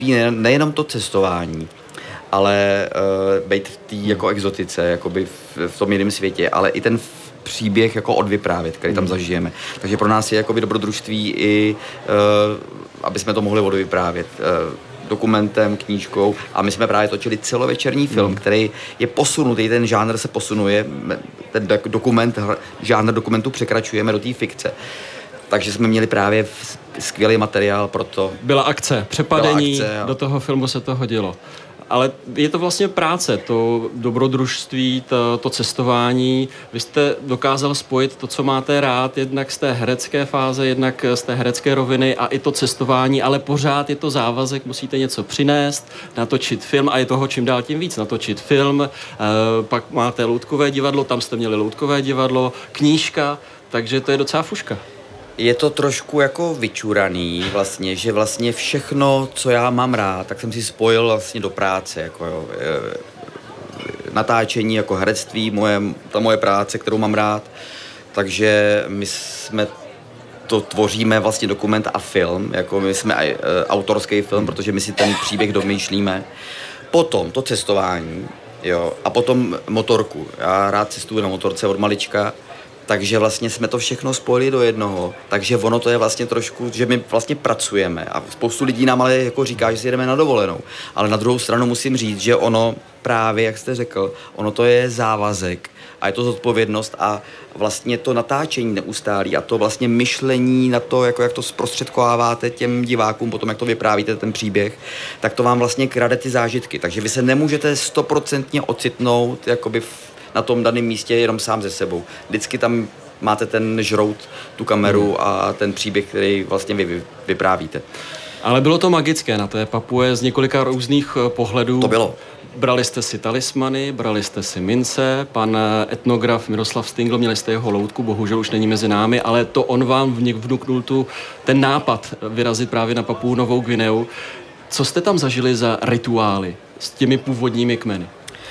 nejenom to cestování, ale být v té jako exotice, jakoby v tom jiném světě, ale i ten příběh jako odvyprávět, který tam zažijeme. Takže pro nás je jakoby dobrodružství i, aby jsme to mohli odvyprávět dokumentem, knížkou, a my jsme právě točili celovečerní film, který je posunutý, ten žánr se posunuje, ten žánr dokumentu překračujeme do té fikce. Takže jsme měli právě skvělý materiál pro to. Byla akce, přepadení, do toho filmu se to hodilo. Ale je to vlastně práce, to dobrodružství, to cestování. Vy jste dokázal spojit to, co máte rád, jednak z té herecké fáze, jednak z té herecké roviny a i to cestování, ale pořád je to závazek, musíte něco přinést, natočit film a je toho čím dál tím víc. Natočit film, pak máte loutkové divadlo, tam jste měli loutkové divadlo, knížka, takže to je docela fuška. Je to trošku jako vyčuraný vlastně, že vlastně všechno, co já mám rád, tak jsem si spojil vlastně do práce, jako jo. Natáčení jako herectví, ta moje práce, kterou mám rád, takže my jsme to tvoříme vlastně dokument a film, jako my jsme autorský film, protože my si ten příběh domýšlíme. Potom to cestování, jo, a potom motorku. Já rád cestuju na motorce od malička, takže vlastně jsme to všechno spojili do jednoho. Takže ono to je vlastně trošku, že my vlastně pracujeme a spoustu lidí nám ale jako říká, že si jedeme na dovolenou. Ale na druhou stranu musím říct, že ono právě, jak jste řekl, ono to je závazek a je to zodpovědnost a vlastně to natáčení neustálý a to vlastně myšlení na to, jako jak to zprostředkováváte těm divákům, potom jak to vyprávíte ten příběh, tak to vám vlastně krade ty zážitky. Takže vy se nemůžete 100% ocitnout jakoby na tom daném místě jenom sám ze sebou. Vždycky tam máte ten žrout, tu kameru a ten příběh, který vlastně vy vyprávíte. Ale bylo to magické na té Papue z několika různých pohledů. To bylo. Brali jste si talismany, brali jste si mince, pan etnograf Miroslav Stingl, měli jste jeho loutku, bohužel už není mezi námi, ale to on vám vnuknul ten nápad vyrazit právě na Papuu Novou Guineu. Co jste tam zažili za rituály s těmi původními kmeny?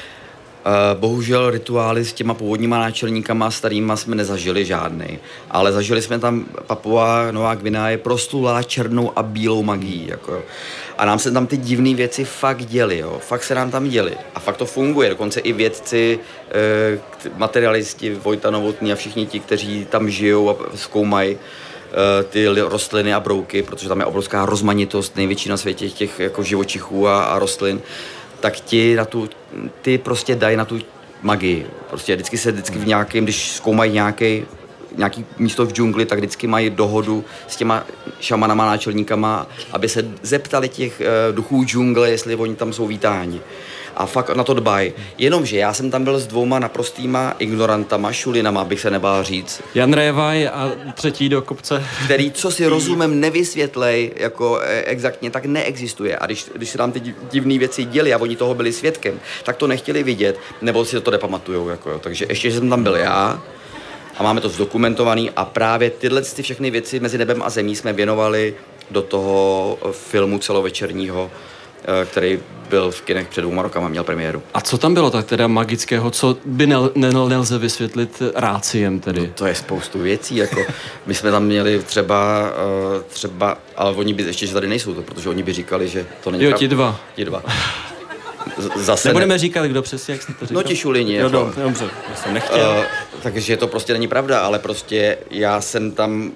Bohužel rituály s těma původníma náčelníkama starýma jsme nezažili žádnej, ale zažili jsme tam Papua Nová Guinea je proslulá černou a bílou magií, jako. A nám se tam ty divné věci fakt děly, jo. Fakt se nám tam děly a fakt to funguje, dokonce i vědci, materialisti, Vojta Novotný a všichni ti, kteří tam žijou a zkoumají ty rostliny a brouky, protože tam je obrovská rozmanitost, největší na světě těch jako živočichů a rostlin, tak ty prostě dají na tu magii. Prostě vždycky v nějakém, když zkoumají nějaký místo v džungli, tak vždycky mají dohodu s těma šamanama, náčelníkama, aby se zeptali těch duchů džungle, jestli oni tam jsou vítáni. A fakt na to dbají. Jenomže já jsem tam byl s 2 naprostýma ignorantama, šulinama, bych se nebál říct. Jan Révaj a třetí do kopce. Který, co si rozumem, nevysvětlej jako exaktně, tak neexistuje. A když se tam ty divné věci děly a oni toho byli svědkem, tak to nechtěli vidět, nebo si to nepamatujou. Jako, takže ještě jsem tam byl já a máme to zdokumentovaný a právě tyhle všechny věci mezi nebem a zemí jsme věnovali do toho filmu celovečerního, který byl v kinech před 2 rokama, měl premiéru. A co tam bylo tak teda magického, co by nelze vysvětlit ráciem tedy? No, to je spoustu věcí, jako my jsme tam měli třeba, ale oni by ještě, že tady nejsou to, protože oni by říkali, že to není pravda. Ti dva. Zase nebudeme říkat, kdo přesně, jak jste to říkal. No ti šulini. Jako, dobře, já jsem nechtěl. Takže to prostě není pravda, ale prostě já jsem tam...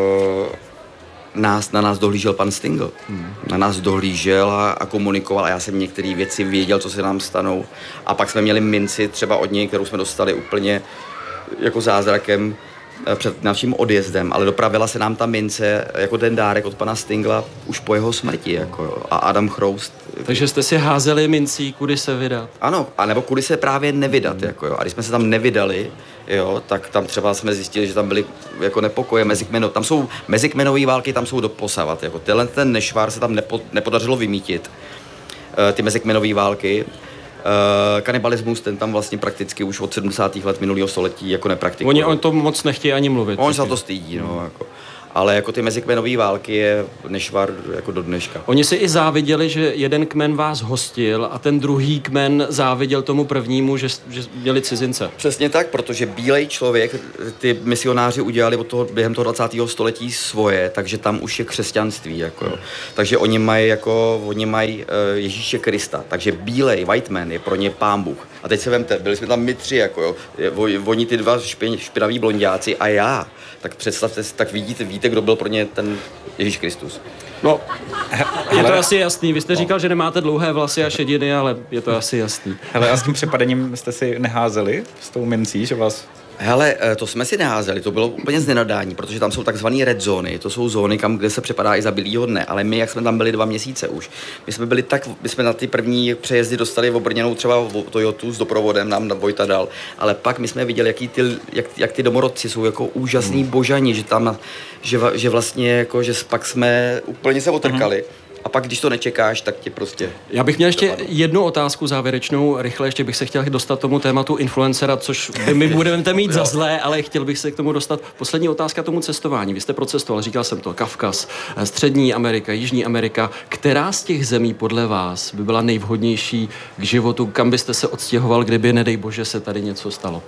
Na nás dohlížel pan Stingl. Na nás dohlížel a komunikoval a já jsem některé věci věděl, co se nám stanou. A pak jsme měli minci třeba od něj, kterou jsme dostali úplně jako zázrakem před naším odjezdem, ale dopravila se nám ta mince jako ten dárek od pana Stingla už po jeho smrti. Jako, a Adam Chroust. Takže jste si házeli mincí, kudy se vydat. Ano, anebo kudy se právě nevydat. Jako, jo. A když jsme se tam nevydali, jo, tak tam třeba jsme zjistili, že tam byly jako nepokoje mezikmenové. Tam jsou mezikmenové války, tam jsou doposavat. Jako ten nešvar se tam nepodařilo vymítit. Ty mezikmenové války. Kanibalismus, ten tam vlastně prakticky už od 70. let minulého století jako nepraktikuje. Oni o tom moc nechtějí ani mluvit. Oni se o to stydí, no, jako. ale jako ty mezikmenové války je nešvar jako do dneška. Oni si i záviděli, že jeden kmen vás hostil a ten druhý kmen záviděl tomu prvnímu, že měli cizince. Přesně tak, protože bílej člověk, ty misionáři udělali od toho, během toho 20. století svoje, takže tam už je křesťanství. Jako, jo. Takže oni mají Ježíše Krista, takže bílej, white man je pro ně Pán Bůh. A teď se vemte, byli jsme tam my tři, jako jo, oni ty dva špinaví blonďáci a já. Tak představte si, tak víte, kdo byl pro ně ten Ježíš Kristus. No, je to asi jasný. Vy jste říkal, že nemáte dlouhé vlasy a šediny, ale je to asi jasný. Hele, a s tím přepadením jste si neházeli s tou mincí, že vás... Hele, to jsme si neházeli, to bylo úplně z nenadání, protože tam jsou takzvané red zóny, to jsou zóny, kde se přepadá i za bílýho dne, ale my, jak jsme tam byli 2 měsíce už, my jsme na ty první přejezdy dostali obrněnou třeba Toyotu s doprovodem, nám Vojta dal, ale pak my jsme viděli, jak ty domorodci jsou jako úžasný božani, že tam, že vlastně jako, že pak jsme úplně se otrkali. A pak, když to nečekáš, tak ti prostě... Já bych měl ještě jednu otázku závěrečnou, rychle ještě bych se chtěl dostat tomu tématu influencera, což my budeme mít za zlé, ale chtěl bych se k tomu dostat. Poslední otázka tomu cestování. Vy jste procestoval, říkal jsem to, Kavkaz, Střední Amerika, Jižní Amerika. Která z těch zemí podle vás by byla nejvhodnější k životu? Kam byste se odstěhoval, kdyby, nedej bože, se tady něco stalo?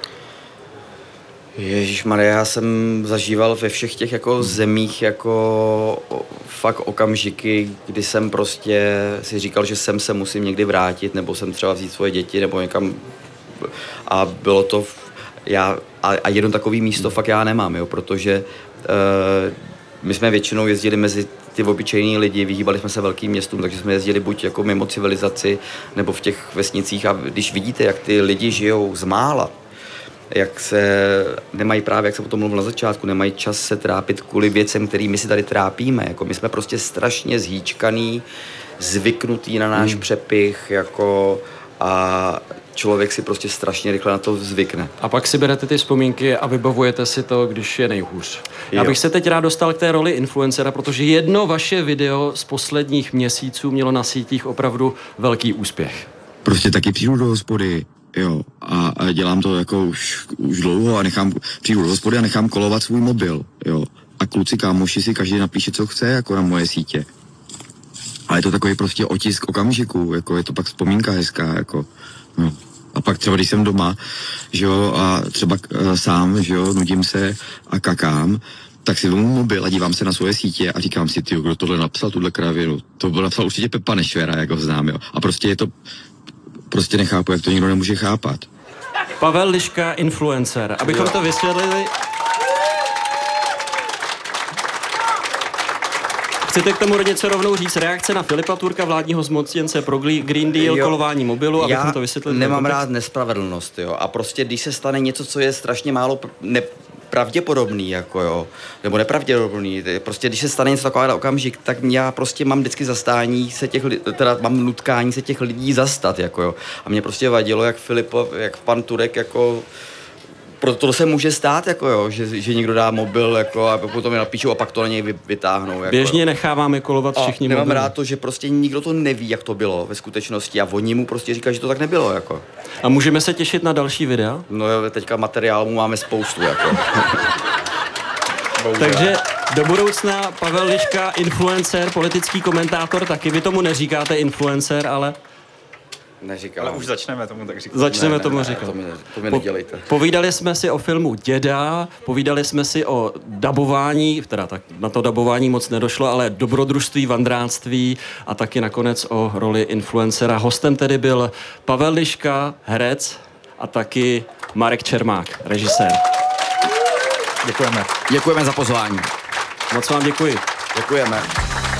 Ježišmarja, já jsem zažíval ve všech těch jako zemích jako fakt okamžiky, kdy jsem prostě si říkal, že sem se musím někdy vrátit, nebo jsem třeba vzít svoje děti, nebo někam. A bylo to, a jedno takové místo fakt já nemám, jo, protože my jsme většinou jezdili mezi ty obyčejní lidi, vyhýbali jsme se velkým městům, takže jsme jezdili buď jako mimo civilizaci, nebo v těch vesnicích, a když vidíte, jak ty lidi žijou z mála, jak se nemají právě, jak jsem o tom mluvil na začátku, nemají čas se trápit kvůli věcem, který my si tady trápíme. Jako my jsme prostě strašně zhýčkaný, zvyknutý na náš přepich, jako a člověk si prostě strašně rychle na to zvykne. A pak si berete ty vzpomínky a vybavujete si to, když je nejhůř. Já bych se teď rád dostal k té roli influencera, protože jedno vaše video z posledních měsíců mělo na sítích opravdu velký úspěch. Prostě taky přijdu do hospody, jo, a dělám to jako už dlouho a přijdu do hospody a nechám kolovat svůj mobil, jo. A kluci kámoši si každý napíše, co chce, jako na moje sítě. Ale je to takový prostě otisk okamžiku, jako je to pak vzpomínka hezká, jako, no. A pak třeba, když jsem doma, že jo, a třeba sám, že jo, nudím se a kakám, tak si vezmu mobil a dívám se na svoje sítě a říkám si, tyjo, kdo tohle napsal, tuhle kravinu. To byl napsal určitě Pepa Nešvera, jako znám, jo. A prostě je to, prostě nechápu, jak to nikdo nemůže chápat. Pavel Liška, influencer. Abychom to vysvětlili... Chcete k tomu něco rovnou říct? Reakce na Filipa Turka, vládního zmocněnce pro Green Deal, kolování mobilu, abychom to vysvětlili? Já nemám rád nespravedlnost, jo. A prostě, když se stane něco, co je strašně málo pravděpodobný, jako jo, nebo nepravděpodobný, prostě když se stane něco takového okamžik, tak já prostě mám vždycky zastání se mám nutkání se těch lidí zastat, jako jo. A mě prostě vadilo, jak jak pan Turek, jako proto se může stát, jako jo, že někdo dá mobil, jako, a potom mi napíšou a pak to na něj vytáhnou. Jako, běžně necháváme kolovat všichni mobily. Nemám rád to, že prostě nikdo to neví, jak to bylo ve skutečnosti a oni mu prostě říkají, že to tak nebylo. Jako. A můžeme se těšit na další videa? No jo, teďka materiálu máme spoustu. Jako. Takže do budoucna Pavel Liška, influencer, politický komentátor, taky vy tomu neříkáte influencer, ale... Neříkám. Ale už začneme tomu tak říkat. Začneme tomu říkat. To mi nedělejte. Povídali jsme si o filmu Děda, povídali jsme si o dabování, teda tak na to dabování moc nedošlo, ale dobrodružství, vandráctví a taky nakonec o roli influencera. Hostem tedy byl Pavel Liška, herec, a taky Marek Čermák, režisér. Děkujeme. Děkujeme za pozvání. Moc vám děkuji. Děkujeme.